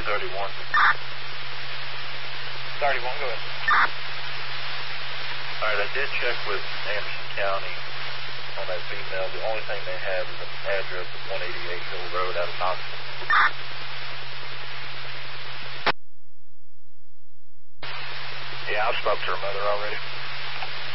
31. 31, go ahead. All right, I did check with Anderson County on that female. The only thing they have is an address of 188 Hill Road out of Knoxville. Yeah, I've spoke to her mother already.